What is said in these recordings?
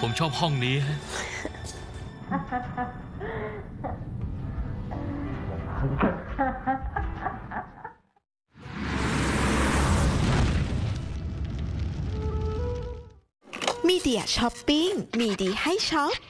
ผมชอบห้องนี้ฮะมีเดียช้อปปิ้งมีดีให้ช็อป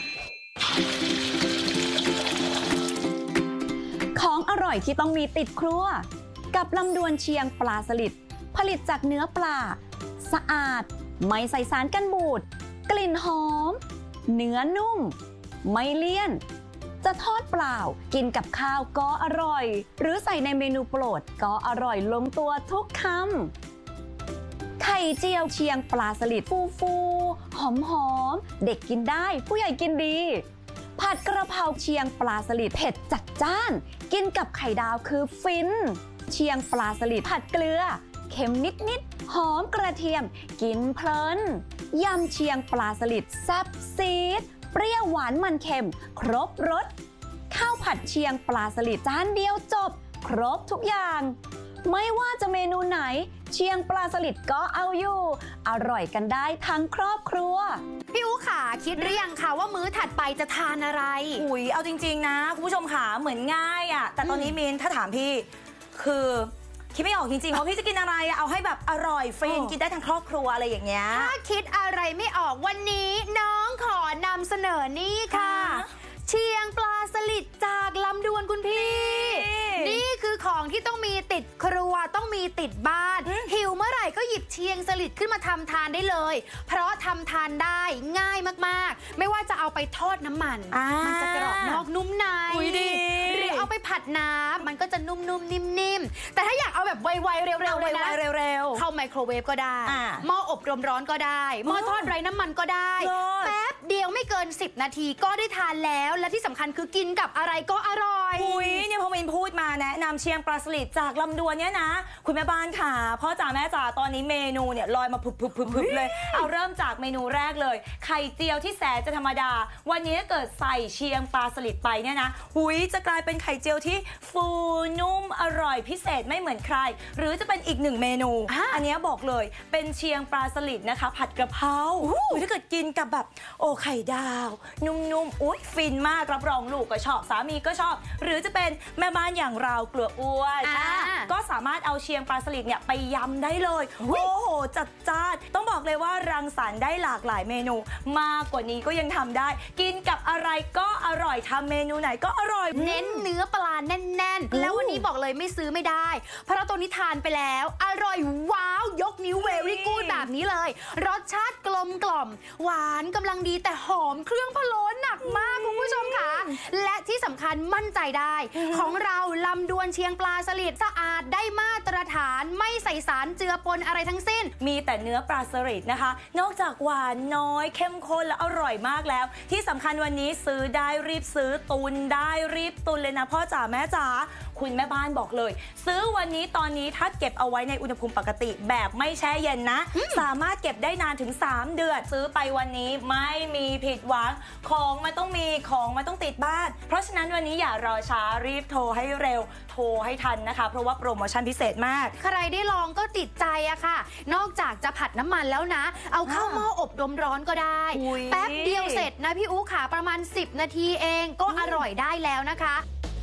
ของอร่อยที่ต้องมีติดครัวกับลำดวนเชียงปลาสลิดผลิตจากเนื้อปลาสะอาดไม่ใส่สารกันบูดกลิ่นหอมเนื้อนุ่มไม่เลี่ยนจะทอดเปล่ากินกับข้าวก็อร่อยหรือใส่ในเมนูโปรดก็อร่อยลงตัวทุกคำไข่เจียวเชียงปลาสลิดฟูๆหอมๆเด็กกินได้ผู้ใหญ่กินดีผัดกระเพราเชียงปลาสลิดเผ็ดจัดจ้านกินกับไข่ดาวคือฟินเชียงปลาสลิดผัดเกลือเค็มนิดๆหอมกระเทียมกินเพลินยำเชียงปลาสลิดแซ่บซีดเปรี้ยวหวานมันเค็มครบรสข้าวผัดเชียงปลาสลิดจานเดียวจบครบทุกอย่างไม่ว่าจะเมนูไหนเชียงปลาสลิดก็เอาอยู่อร่อยกันได้ทั้งครอบครัวพี่อู๋ขาคิดหรือยังคะว่ามื้อถัดไปจะทานอะไรอุ๊ยเอาจริงๆนะคุณผู้ชมขาเหมือนง่ายอ่ะแต่ตอนนี้มินถ้าถามพี่คือคิดไม่ออกจริงๆว่าพี่จะกินอะไรเอาให้แบบอร่อยฟินกินได้ทั้งครอบครัวอะไรอย่างเงี้ยถ้าคิดอะไรไม่ออกวันนี้น้องขอนำเสนอนี่ค่ะเชียงปลาสลิดจากลำดวนคุณพี่นี่คือของที่ต้องมีติดครัวต้องมีติดบ้านหิวเมื่อไหร่ก็หยิบเชียงสลิดขึ้นมาทำทานได้เลยเพราะทำทานได้ง่ายมากๆไม่ว่าจะเอาไปทอดน้ำมันมันจะกรอบนอกนุ่มในหรือเอาไปผัดน้ำมันก็จะนุ่มๆนิ่มๆแต่ถ้าอยากเอาแบบไวๆเร็วๆเลยนะเข้าไมโครเวฟก็ได้หม้ออบลมร้อนก็ได้หม้อทอดไร้น้ำมันก็ได้แป๊บเดียวไม่เกิน10นาทีก็ได้ทานแล้วและที่สำคัญคือกินกับอะไรก็อร่อยอุ้ยเนี่ยพอมินพูดมาแนะนำเชียงปลาสลิดจากลำดวนเนี่ยนะคุณแม่บ้านค่ะพ่อจ๋าแม่จ๋าตอนนี้เมนูเนี่ยลอยมาพึบเลยเอาเริ่มจากเมนูแรกเลยไข่เจียวที่แสนจะธรรมดาวันนี้เกิดใส่เชียงปลาสลิดไปเนี่ยนะหุยจะกลายเป็นไข่เจียวที่ฟูนุ่มอร่อยพิเศษไม่เหมือนใครหรือจะเป็นอีกหนึ่งเมนูอันนี้บอกเลยเป็นเชียงปลาสลิดนะคะผัดกระเพราถ้าเกิดกินกับแบบโอ้ไข่ดาวนุ่มๆอุ๊ยฟินมากรับรองลูกก็ชอบสามีก็ชอบหรือจะเป็นแม่บ้านอย่างเรากลัวอ้วนก็สามารถเอาเชียงปลาสลิดเนี่ยไปยำได้เลยโอ้โหจัดจ้านต้องบอกเลยว่ารังสรรค์ได้หลากหลายเมนูมากกว่านี้ก็ยังทำได้กินกับอะไรก็อร่อยทำเมนูไหนก็อร่อยเน้นเนื้อปลาแน่นๆแล้ววันนี้บอกเลยไม่ซื้อไม่ได้เพราะตัวนี้ทานไปแล้วอร่อยว้าวยกนิ้วเวรี่กูดแบบนี้เลยรสชาติกลมกล่อมหวานกำลังดีแต่หอมเครื่องพะโล้หนักมากคุณผู้ชมค่ะและที่สำคัญมั่นใจได้ของเราลำดวนเชียงปลาสลิดสะอาดได้มาตรฐานไม่ใส่สารเจือปนอะไรทั้งสิ้นมีแต่เนื้อปลาสลิดนะคะนอกจากหวานน้อยเข้มข้นและอร่อยมากแล้วที่สำคัญวันนี้ซื้อได้รีบซื้อตุนได้รีบตุนเลยนะพ่อจ๋าแม่จ๋าคุณแม่บ้านบอกเลยซื้อวันนี้ตอนนี้ถ้าเก็บเอาไว้ในอุณหภูมิปกติแบบไม่แช่เย็นนะสามารถเก็บได้นานถึง3เดือนซื้อไปวันนี้ไม่มีผิดหวังของมันต้องมีของมันต้องติดบ้านเพราะฉะนั้นวันนี้อย่ารอช้ารีบโทรให้เร็วโทรให้ทันนะคะเพราะว่าโปรโมชั่นพิเศษมากใครได้ลองก็ติดใจอะค่ะนอกจากจะผัดน้ำมันแล้วนะเอาเข้าหม้ออบลมร้อนก็ได้แป๊บเดียวเสร็จนะพี่อู๋ขาประมาณ10นาทีเองก็อร่อยได้แล้วนะคะ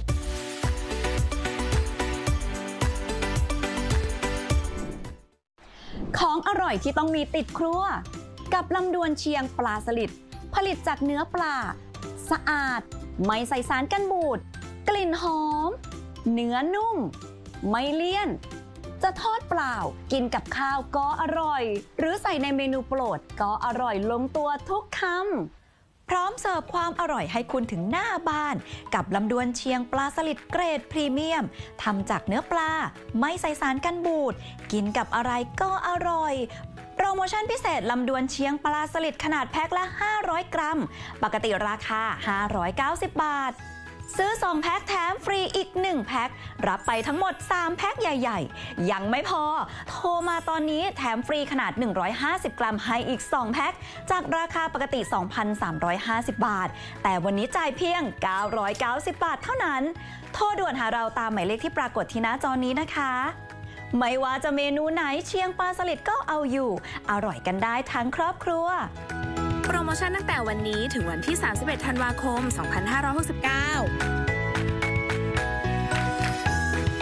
ของอร่อยที่ต้องมีติดครัวกับลำดวนเชียงปลาสลิดผลิตจากเนื้อปลาสะอาดไม่ใส่สารกันบูดกลิ่นหอมเนื้อนุ่มไม่เลี่ยนจะทอดเปล่ากินกับข้าวก็อร่อยหรือใส่ในเมนูโปรดก็อร่อยลงตัวทุกคำพร้อมเสิร์ฟความอร่อยให้คุณถึงหน้าบ้านกับลำดวนเชียงปลาสลิดเกรดพรีเมียมทำจากเนื้อปลาไม่ใส่สารกันบูดกินกับอะไรก็อร่อยโปรโมชั่นพิเศษลำดวนเชียงปลาสลิดขนาดแพ็คละ500 กรัมปกติราคา590 บาทซื้อ2แพ็คแถมฟรีอีก1แพ็ครับไปทั้งหมด3แพ็คใหญ่ๆยังไม่พอโทรมาตอนนี้แถมฟรีขนาด150 กรัมให้อีก2แพ็คจากราคาปกติ 2,350 บาทแต่วันนี้จ่ายเพียง990 บาทเท่านั้นโทรด่วนหาเราตามหมายเลขที่ปรากฏที่หน้าจอนี้นะคะไม่ว่าจะเมนูไหนเชียงปลาสลิดก็เอาอยู่อร่อยกันได้ทั้งครอบครัวโปรโมชั่นตั้งแต่วันนี้ถึงวันที่ 31 ธันวาคม 2569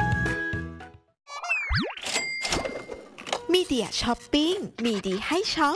มีเดียช้อปปิ้งมีดีให้ช็อป